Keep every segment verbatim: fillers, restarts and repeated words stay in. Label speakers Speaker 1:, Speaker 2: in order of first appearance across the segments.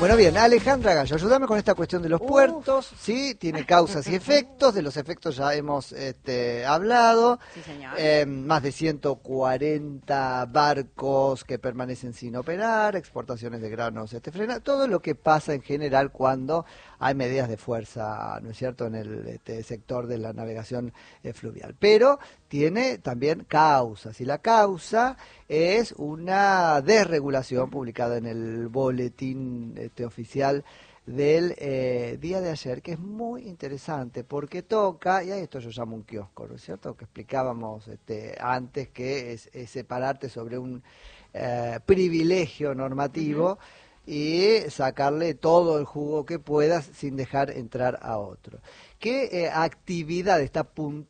Speaker 1: Bueno, bien, Alejandra Gallo, ayúdame con esta cuestión de los
Speaker 2: Uf.
Speaker 1: puertos, ¿sí? Tiene causas y efectos, de los efectos ya hemos este, hablado.
Speaker 2: Sí, señor.
Speaker 1: Eh, más de ciento cuarenta barcos que permanecen sin operar, exportaciones de granos este, frenadas, todo lo que pasa en general cuando hay medidas de fuerza, ¿no es cierto?, en el este, sector de la navegación eh, fluvial. Pero tiene también causas, y la causa es una desregulación publicada en el boletín este, oficial del eh, día de ayer, que es muy interesante porque toca, y a esto yo llamo un kiosco, ¿no es cierto?, que explicábamos este, antes, que es, es separarte sobre un eh, privilegio normativo. Uh-huh. Y sacarle todo el jugo que puedas sin dejar entrar a otro. ¿Qué eh, actividad está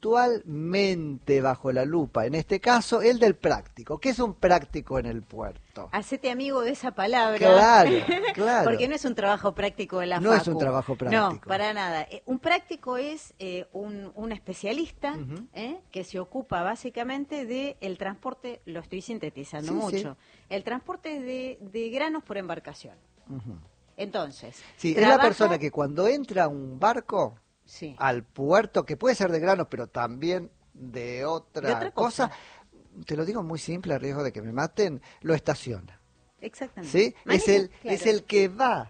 Speaker 1: puntualmente bajo la lupa? En este caso, el del práctico. ¿Qué es un práctico en el puerto?
Speaker 2: Hacete amigo de esa palabra.
Speaker 1: Claro, claro.
Speaker 2: Porque no es un trabajo práctico de la
Speaker 1: No
Speaker 2: facu.
Speaker 1: es un trabajo práctico.
Speaker 2: No, para nada. Un práctico es eh, un, un especialista uh-huh. eh, que se ocupa básicamente del transporte, lo estoy sintetizando
Speaker 1: sí,
Speaker 2: mucho,
Speaker 1: sí.
Speaker 2: el transporte de, de granos por embarcación.
Speaker 1: Uh-huh.
Speaker 2: Entonces,
Speaker 1: sí,
Speaker 2: trabaja...
Speaker 1: es la persona que cuando entra un barco sí. al puerto, que puede ser de granos, pero también de otra,
Speaker 2: de otra cosa, cosa,
Speaker 1: te lo digo muy simple, a riesgo de que me maten, lo estaciona.
Speaker 2: Exactamente.
Speaker 1: ¿Sí?
Speaker 2: Mañana,
Speaker 1: es el
Speaker 2: claro.
Speaker 1: es el que va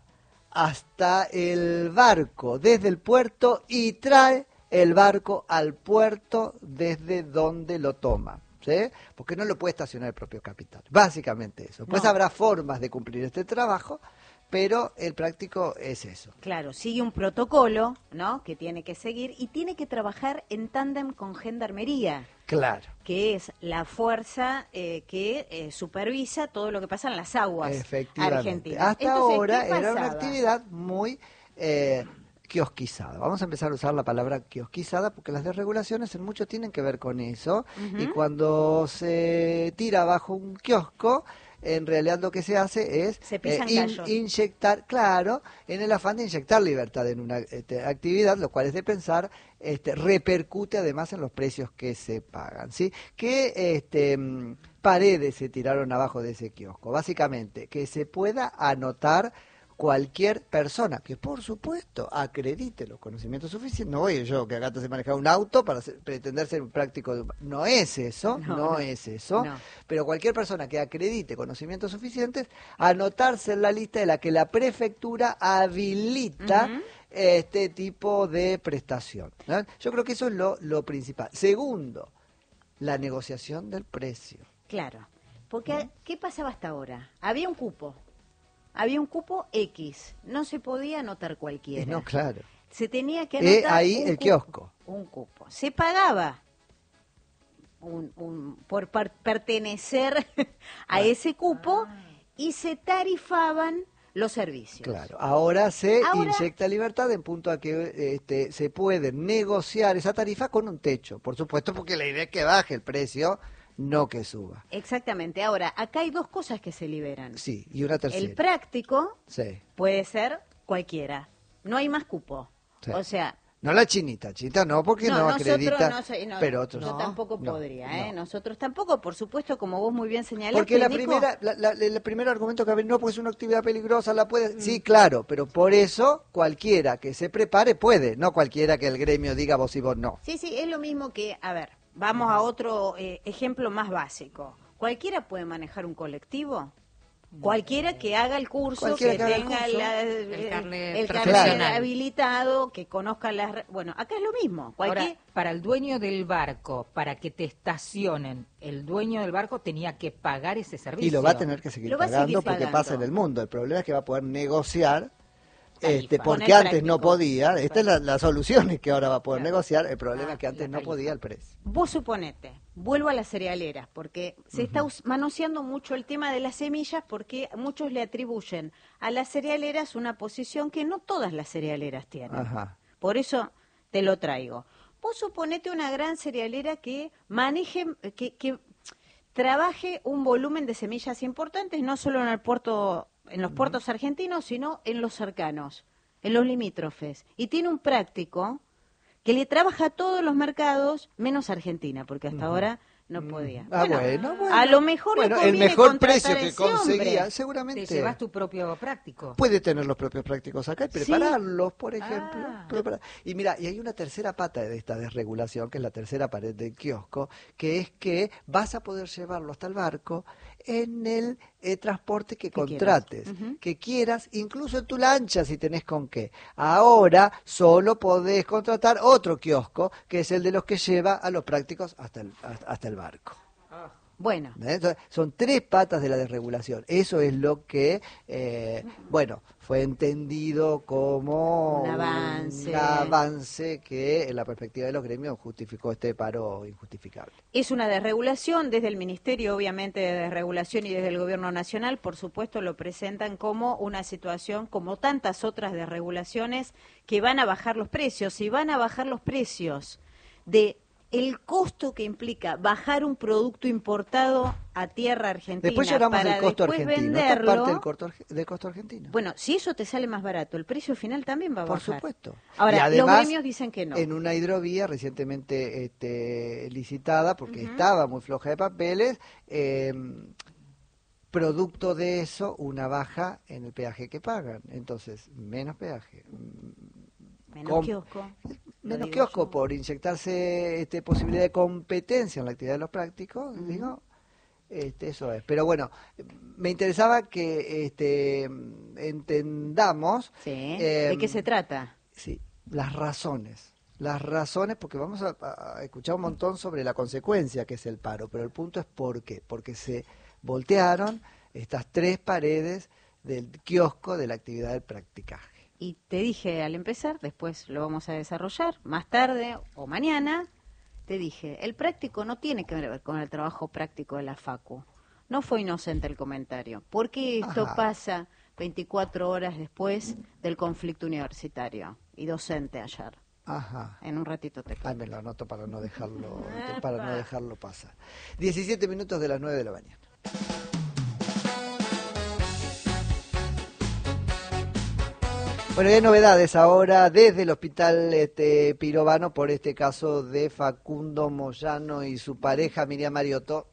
Speaker 1: hasta el barco desde el puerto y trae el barco al puerto desde donde lo toma. ¿Sí? Porque no lo puede estacionar el propio capitán. Básicamente eso. Pues no. Habrá formas de cumplir este trabajo, pero el práctico es eso.
Speaker 2: Claro, sigue un protocolo, ¿no?, que tiene que seguir y tiene que trabajar en tándem con Gendarmería.
Speaker 1: Claro.
Speaker 2: Que es la fuerza eh, que eh, supervisa todo lo que pasa en las aguas argentinas.
Speaker 1: Hasta Entonces, ahora era una actividad muy... Eh, kiosquizada. Vamos a empezar a usar la palabra kiosquizada porque las desregulaciones en mucho tienen que ver con eso. Uh-huh. Y cuando se tira bajo un kiosco, en realidad lo que se hace es
Speaker 2: se pisan
Speaker 1: eh, in, inyectar, claro, en el afán de inyectar libertad en una este, actividad, lo cual es de pensar, este, repercute además en los precios que se pagan, ¿sí? ¿Qué este, paredes se tiraron abajo de ese kiosco? Básicamente, que se pueda anotar cualquier persona que, por supuesto, acredite los conocimientos suficientes. No voy yo que acá te sé manejar un auto para ser, pretender ser un práctico de... No es eso, no, no, no es eso. No. Pero cualquier persona que acredite conocimientos suficientes, anotarse en la lista de la que la prefectura habilita uh-huh. este tipo de prestación, ¿no? Yo creo que eso es lo, lo principal. Segundo, la negociación del precio.
Speaker 2: Claro, porque ¿Mm? ¿qué pasaba hasta ahora? Había un cupo. Había un cupo X, no se podía anotar cualquiera.
Speaker 1: No, claro.
Speaker 2: Se tenía que anotar
Speaker 1: eh, ahí
Speaker 2: un
Speaker 1: el
Speaker 2: cupo,
Speaker 1: kiosco.
Speaker 2: Un cupo. Se pagaba un, un, por per pertenecer a ah. ese cupo ah. y se tarifaban los servicios.
Speaker 1: Claro. Ahora se
Speaker 2: Ahora,
Speaker 1: inyecta libertad en punto a que este, se puede negociar esa tarifa con un techo. Por supuesto, porque la idea es que baje el precio, no que suba.
Speaker 2: Exactamente. Ahora, acá hay dos cosas que se liberan.
Speaker 1: Sí, y una tercera.
Speaker 2: El práctico
Speaker 1: sí.
Speaker 2: puede ser cualquiera. No hay más cupo. Sí. O sea...
Speaker 1: No la chinita, chinita no, porque no, no acredita, no soy, no,
Speaker 2: pero
Speaker 1: otros
Speaker 2: Yo
Speaker 1: no,
Speaker 2: tampoco
Speaker 1: no,
Speaker 2: podría, ¿eh?
Speaker 1: No.
Speaker 2: Nosotros tampoco, por supuesto, como vos muy bien señalaste.
Speaker 1: Porque la
Speaker 2: Nico,
Speaker 1: primera, la, la, el primer argumento que había, no, porque es una actividad peligrosa, la puede... Mm. Sí, claro, pero por eso cualquiera que se prepare puede, no cualquiera que el gremio diga vos y vos no.
Speaker 2: Sí, sí, es lo mismo que, a ver... Vamos a otro eh, ejemplo más básico. ¿Cualquiera puede manejar un colectivo? Cualquiera que haga el curso,
Speaker 1: Cualquiera
Speaker 2: que,
Speaker 1: que
Speaker 2: tenga
Speaker 1: el, curso.
Speaker 2: La,
Speaker 3: el carnet,
Speaker 2: el carnet habilitado, que conozca las... Bueno, acá es lo mismo.
Speaker 3: Cualquier... Ahora, para el dueño del barco, para que te estacionen, el dueño del barco tenía que pagar ese servicio.
Speaker 1: Y lo va a tener que seguir
Speaker 2: lo
Speaker 1: pagando
Speaker 2: va a seguir
Speaker 1: porque
Speaker 2: pagando.
Speaker 1: pasa en el mundo. El problema es que va a poder negociar... Este, porque
Speaker 2: Poner
Speaker 1: antes
Speaker 2: práctico.
Speaker 1: no podía, esta es la, la solución es que ahora va a poder
Speaker 2: claro.
Speaker 1: negociar, el problema
Speaker 2: ah,
Speaker 1: es que antes no podía el precio.
Speaker 2: Vos suponete, vuelvo a las cerealeras, porque se uh-huh. está manoseando mucho el tema de las semillas, porque muchos le atribuyen a las cerealeras una posición que no todas las cerealeras tienen.
Speaker 1: Ajá.
Speaker 2: Por eso te lo traigo. Vos suponete una gran cerealera que maneje, que, que trabaje un volumen de semillas importantes, no solo en el puerto... en los puertos argentinos, sino en los cercanos, en los limítrofes. Y tiene un práctico que le trabaja a todos los mercados, menos Argentina, porque hasta uh-huh. ahora no podía.
Speaker 1: Ah, bueno, bueno, bueno.
Speaker 2: A lo mejor
Speaker 1: bueno,
Speaker 2: le
Speaker 1: el mejor
Speaker 2: contratar
Speaker 1: precio
Speaker 2: a
Speaker 1: que
Speaker 2: ese hombre.
Speaker 1: conseguía,
Speaker 3: Te
Speaker 1: seguramente.
Speaker 3: llevas tu propio práctico.
Speaker 1: Puede tener los propios prácticos acá y prepararlos, por ejemplo.
Speaker 3: Ah.
Speaker 1: Prepara- Y mira, y hay una tercera pata de esta desregulación, que es la tercera pared del kiosco, que es que vas a poder llevarlo hasta el barco en el eh, transporte que,
Speaker 2: Que
Speaker 1: contrates,
Speaker 2: quieras. Ujú.
Speaker 1: que quieras, incluso en tu lancha si tenés con qué. Ahora solo podés contratar otro kiosco, que es el de los que lleva a los prácticos hasta el, hasta el barco.
Speaker 2: Bueno,
Speaker 1: ¿Eh? Entonces, son tres patas de la desregulación. Eso es lo que, eh, bueno, fue entendido como
Speaker 2: Un avance.
Speaker 1: un avance que en la perspectiva de los gremios justificó este paro injustificable.
Speaker 2: es una desregulación desde el Ministerio, obviamente, de Desregulación y desde el Gobierno Nacional, por supuesto, lo presentan como una situación, como tantas otras desregulaciones, que van a bajar los precios. Y van a bajar los precios de el costo que implica bajar un producto importado a tierra argentina
Speaker 1: Después lloramos
Speaker 2: para
Speaker 1: del costo
Speaker 2: después
Speaker 1: argentino. Esto es
Speaker 2: venderlo.
Speaker 1: parte del costo, arge- del costo argentino.
Speaker 2: Bueno, si eso te sale más barato, el precio final también va a
Speaker 1: Por
Speaker 2: bajar.
Speaker 1: supuesto.
Speaker 2: Ahora,
Speaker 1: Y además,
Speaker 2: los gremios dicen que no.
Speaker 1: en una hidrovía recientemente este, licitada, porque
Speaker 2: Ujú.
Speaker 1: estaba muy floja de papeles, eh, producto de eso, una baja en el peaje que pagan. Entonces, menos peaje.
Speaker 2: Menos
Speaker 1: com-
Speaker 2: kiosco. lo
Speaker 1: Menos
Speaker 2: digo
Speaker 1: kiosco
Speaker 2: yo.
Speaker 1: por inyectarse este, posibilidad de competencia en la actividad de los prácticos,
Speaker 2: Ujú.
Speaker 1: digo, este, eso es. Pero bueno, me interesaba que este, entendamos
Speaker 2: Sí.
Speaker 1: eh,
Speaker 2: ¿De qué se trata?
Speaker 1: sí, las razones. Las razones, porque vamos a, a escuchar un montón sobre la consecuencia que es el paro, pero el punto es por qué. Porque se voltearon estas tres paredes del kiosco de la actividad del practicaje.
Speaker 2: Y te dije al empezar, después lo vamos a desarrollar, más tarde o mañana, te dije, el práctico no tiene que ver con el trabajo práctico de la Facu. No fue inocente el comentario. ¿Por qué esto
Speaker 1: Ajá.
Speaker 2: pasa veinticuatro horas después del conflicto universitario y docente ayer?
Speaker 1: Ajá.
Speaker 2: En un ratito te
Speaker 1: Ay,
Speaker 2: cuento.
Speaker 1: me lo anoto para no dejarlo, para no dejarlo pasar. diecisiete minutos de las nueve de la mañana. Bueno, y hay novedades ahora desde el hospital este, Pirovano por este caso de Facundo Moyano y su pareja Miriam Mariotto.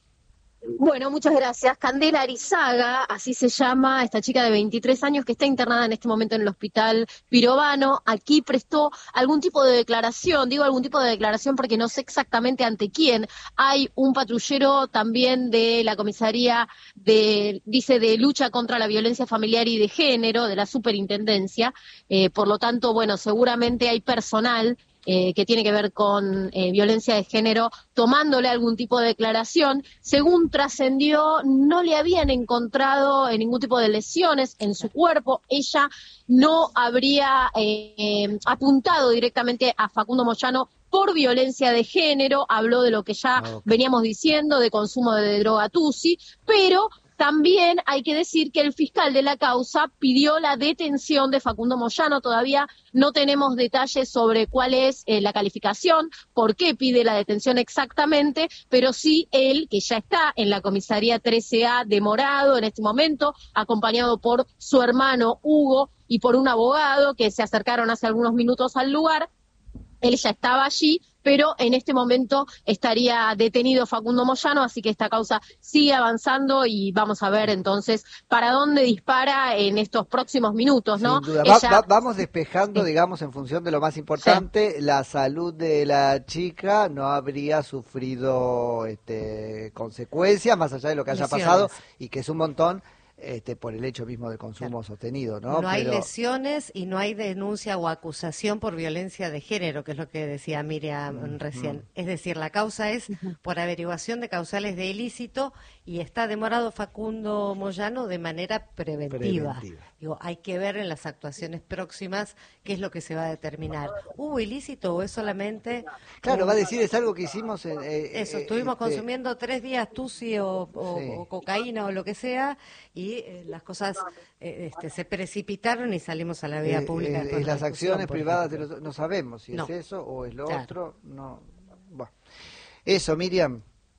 Speaker 4: Bueno, muchas gracias. Candela Arizaga, así se llama, esta chica de veintitrés años que está internada en este momento en el hospital Pirovano. Aquí prestó algún tipo de declaración, digo algún tipo de declaración porque no sé exactamente ante quién. Hay un patrullero también de la comisaría de, dice, de lucha contra la violencia familiar y de género, de la superintendencia. Eh, por lo tanto, bueno, seguramente hay personal Eh, que tiene que ver con eh, violencia de género, tomándole algún tipo de declaración. Según trascendió, no le habían encontrado eh, ningún tipo de lesiones en su cuerpo. Ella no habría eh, eh, apuntado directamente a Facundo Moyano por violencia de género. Habló de lo que ya
Speaker 1: Ah, ok.
Speaker 4: veníamos diciendo, de consumo de droga tusi, pero también hay que decir que el fiscal de la causa pidió la detención de Facundo Moyano. Todavía no tenemos detalles sobre cuál es eh, la calificación, por qué pide la detención exactamente, pero sí él, que ya está en la comisaría trece A de Morado en este momento, acompañado por su hermano Hugo y por un abogado que se acercaron hace algunos minutos al lugar. Él ya estaba allí, pero en este momento estaría detenido Facundo Moyano, así que esta causa sigue avanzando y vamos a ver entonces para dónde dispara en estos próximos minutos, ¿no?
Speaker 1: Sin duda. Va-
Speaker 4: Ella-
Speaker 1: va- vamos despejando,
Speaker 4: Sí.
Speaker 1: digamos, en función de lo más importante, la salud de la chica no habría sufrido este, consecuencias, más allá de lo que haya
Speaker 5: Lesiones.
Speaker 1: pasado, y que es un montón este, por el hecho mismo del consumo sostenido, ¿no?
Speaker 5: No, hay
Speaker 1: Pero-
Speaker 5: lesiones y no hay denuncia o acusación por violencia de género, que es lo que decía Miriam
Speaker 1: Mm,
Speaker 5: recién.
Speaker 1: mm.
Speaker 5: Es decir, la causa es por averiguación de causales de ilícito y está demorado Facundo Moyano de manera preventiva.
Speaker 1: Preventiva.
Speaker 5: Digo, hay que ver en las actuaciones próximas qué es lo que se va a determinar. ¿Hubo ilícito o es solamente...
Speaker 1: Claro,
Speaker 5: un-
Speaker 1: va a decir, es algo que hicimos... en, eh,
Speaker 5: Eso,
Speaker 1: eh,
Speaker 5: estuvimos
Speaker 1: este,
Speaker 5: consumiendo tres días tusi o, o-
Speaker 1: Sí.
Speaker 5: o cocaína o lo que sea y eh, las cosas eh, este, se precipitaron y salimos a la vía
Speaker 1: eh,
Speaker 5: pública.
Speaker 1: eh,
Speaker 5: después de
Speaker 1: las
Speaker 5: la discusión,
Speaker 1: acciones
Speaker 5: por
Speaker 1: privadas de
Speaker 5: ejemplo.
Speaker 1: los- no sabemos si
Speaker 5: No.
Speaker 1: es eso o es lo
Speaker 5: Claro.
Speaker 1: otro, no. Bueno. Eso, Miriam.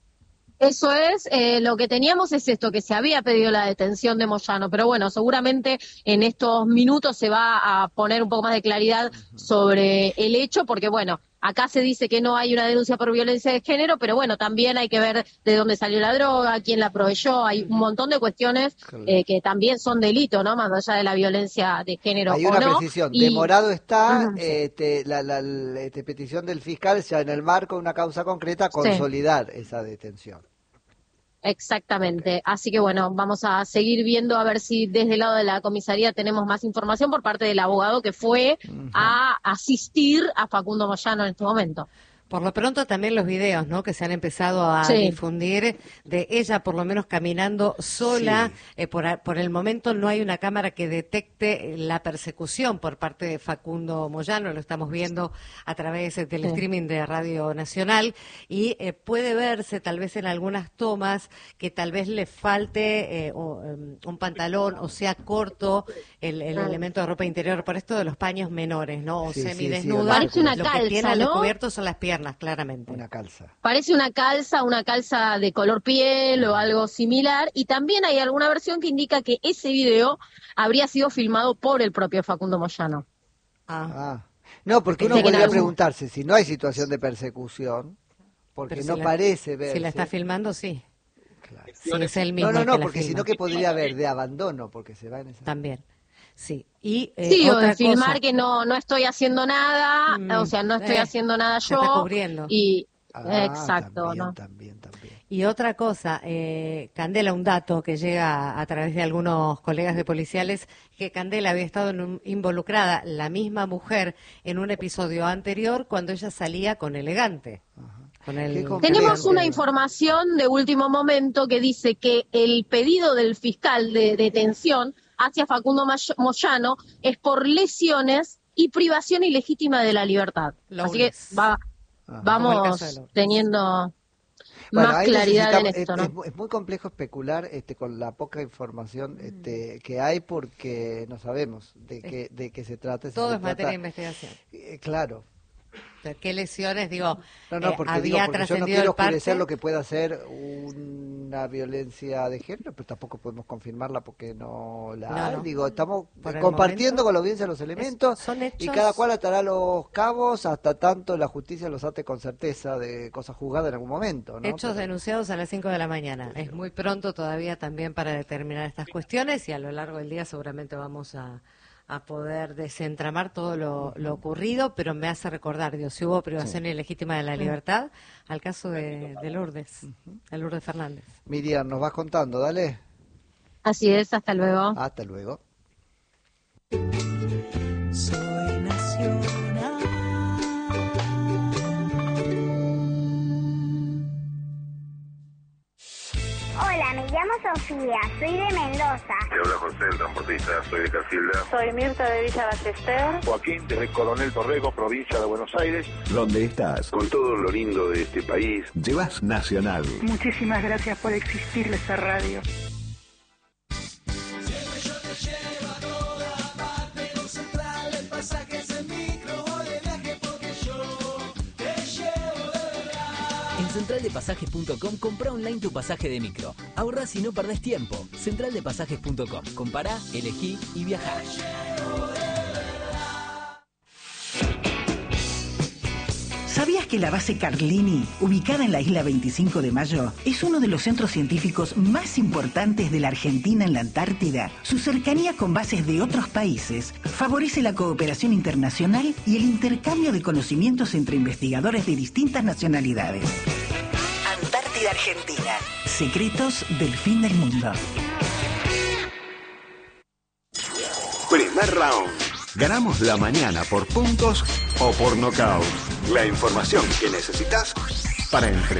Speaker 4: Eso es, eh, lo que teníamos es esto, que se había pedido la detención de Moyano, pero bueno, seguramente en estos minutos se va a poner un poco más de claridad sobre el hecho, porque bueno, acá se dice que no hay una denuncia por violencia de género, pero bueno, también hay que ver de dónde salió la droga, quién la proveyó, hay un montón de cuestiones eh, que también son delito, ¿no? Más allá de la violencia de género
Speaker 1: hay
Speaker 4: o
Speaker 1: una
Speaker 4: no.
Speaker 1: precisión,
Speaker 4: Y...
Speaker 1: demorado está
Speaker 4: uh-huh.
Speaker 1: este, la, la, la este, petición del fiscal ya en el marco de una causa concreta consolidar sí. esa detención.
Speaker 4: Exactamente,
Speaker 1: okay.
Speaker 4: Así que bueno, vamos a seguir viendo a ver si desde el lado de la comisaría tenemos más información por parte del abogado que fue uh-huh. a asistir a Facundo Moyano en este momento.
Speaker 5: Por lo pronto también los videos, ¿no?, que se han empezado a sí. difundir de ella por lo menos caminando sola. Sí. Eh, por, por el momento no hay una cámara que detecte la persecución por parte de Facundo Moyano, lo estamos viendo a través del sí. streaming de Radio Nacional y eh, puede verse tal vez en algunas tomas que tal vez le falte eh, un, un pantalón o sea corto el, el ah. elemento de ropa interior por esto de los paños menores, ¿no? O sí, semidesnuda.
Speaker 4: Sí, sí, parece una
Speaker 5: lo
Speaker 4: calza,
Speaker 5: que tiene al
Speaker 4: ¿no?
Speaker 5: descubierto son las piernas. Claramente.
Speaker 1: Una calza.
Speaker 4: Parece una calza, una calza de color piel o algo similar, y también hay alguna versión que indica que ese video habría sido filmado por el propio Facundo Moyano.
Speaker 1: Ah. ah. No, porque uno podría algún... preguntarse si no hay situación de persecución, porque Pero no si parece
Speaker 5: la,
Speaker 1: verse.
Speaker 5: Si la está filmando, sí.
Speaker 1: Claro.
Speaker 5: Sí, es el mismo
Speaker 1: no, no, no,
Speaker 5: que
Speaker 1: porque si no que podría haber de abandono, porque se va en esa...
Speaker 5: También. Sí, y, eh,
Speaker 4: sí
Speaker 5: otra
Speaker 4: o de filmar
Speaker 5: cosa.
Speaker 4: que no no estoy haciendo nada, mm, o sea, no estoy eh, haciendo nada yo.
Speaker 5: Se está cubriendo.
Speaker 4: Y,
Speaker 1: ah,
Speaker 4: exacto,
Speaker 1: también,
Speaker 4: ¿no?
Speaker 1: También, también.
Speaker 5: Y otra cosa, eh, Candela, un dato que llega a, a través de algunos colegas de policiales, que Candela había estado en un, involucrada, la misma mujer, en un episodio anterior cuando ella salía con Elegante. Ajá. Con el
Speaker 4: Tenemos una información de último momento que dice que el pedido del fiscal de detención hacia Facundo Moyano es por lesiones y privación ilegítima de la libertad.
Speaker 5: Lourdes.
Speaker 4: Así que va, vamos teniendo
Speaker 1: bueno,
Speaker 4: más claridad en esto,
Speaker 1: es,
Speaker 4: ¿no?
Speaker 1: Es, es muy complejo especular este, con la poca información este, que hay porque no sabemos de qué de qué se trata.
Speaker 5: Todo
Speaker 1: si
Speaker 5: es
Speaker 1: se
Speaker 5: materia
Speaker 1: trata,
Speaker 5: de investigación.
Speaker 1: Eh, claro.
Speaker 5: ¿Qué lesiones? Digo,
Speaker 1: no, no, porque,
Speaker 5: eh,
Speaker 1: digo,
Speaker 5: había
Speaker 1: porque yo no
Speaker 5: trascendido
Speaker 1: quiero
Speaker 5: el parte...
Speaker 1: oscurecer lo que pueda ser una violencia de género, pero tampoco podemos confirmarla porque no la
Speaker 5: no,
Speaker 1: hay.
Speaker 5: No.
Speaker 1: Digo, estamos compartiendo momento, con la audiencia los elementos
Speaker 5: es, son hechos...
Speaker 1: y cada cual atará los cabos hasta tanto la justicia los ate con certeza de cosas juzgadas en algún momento, ¿no?
Speaker 5: Hechos
Speaker 1: pero...
Speaker 5: denunciados a las cinco de la mañana. Es muy pronto todavía también para determinar estas cuestiones y a lo largo del día seguramente vamos a... a poder desentramar todo lo, lo ocurrido, pero me hace recordar, Dios, si hubo privación sí. ilegítima de la libertad, al caso de, de Lourdes, uh-huh. de Lourdes Fernández.
Speaker 1: Miriam, nos vas contando, dale.
Speaker 4: Así es, hasta luego.
Speaker 1: Hasta luego.
Speaker 6: Soy nacional.
Speaker 7: Hola, me llamo Sofía, soy de Mendoza.
Speaker 8: Te habla José, el transportista, soy de Casilda.
Speaker 9: Soy Mirta de Villa Ballester.
Speaker 8: Joaquín, desde Coronel Torrego, provincia de Buenos Aires.
Speaker 10: ¿Dónde estás?
Speaker 8: Con todo lo lindo de este país.
Speaker 10: Llevas Nacional.
Speaker 9: Muchísimas gracias por existir esta radio.
Speaker 11: central de pasajes punto com, compra online tu pasaje de micro. Ahorrás y no perdés tiempo. central de pasajes punto com. Compará, elegí y viajá.
Speaker 12: ¿Sabías que la base Carlini, ubicada en la isla veinticinco de Mayo, es uno de los centros científicos más importantes de la Argentina en la Antártida? Su cercanía con bases de otros países favorece la cooperación internacional y el intercambio de conocimientos entre investigadores de distintas nacionalidades. Antártida Argentina. Secretos del fin del mundo.
Speaker 10: Primer round. Ganamos la mañana por puntos o por nocaut. La información que necesitas para enfrentar.